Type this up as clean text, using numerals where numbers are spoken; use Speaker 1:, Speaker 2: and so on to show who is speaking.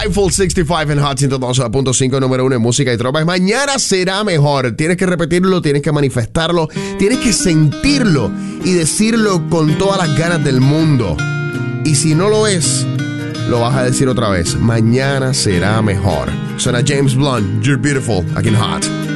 Speaker 1: Skyfall 65 en Hot 102.5, número 1 en música y tropas. Mañana será mejor. Tienes que repetirlo, tienes que manifestarlo, tienes que sentirlo y decirlo con todas las ganas del mundo. Y si no lo es, lo vas a decir otra vez. Mañana será mejor. Suena James Blunt, You're Beautiful, aquí en Hot.